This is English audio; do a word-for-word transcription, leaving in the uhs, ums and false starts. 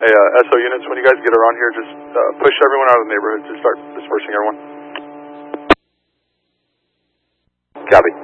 Hey, uh, S O units, when you guys get around here, just uh, push everyone out of the neighborhood to start dispersing everyone. Copy.